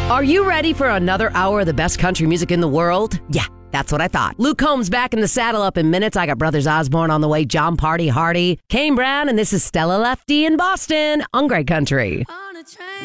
Are you ready for another hour of the best country music in the world? Yeah, that's what I thought. Luke Combs back in the saddle up in minutes. I got Brothers Osborne on the way, John Party Hardy, Kane Brown, and this is Stella Lefty in Boston on Great Country. On a train.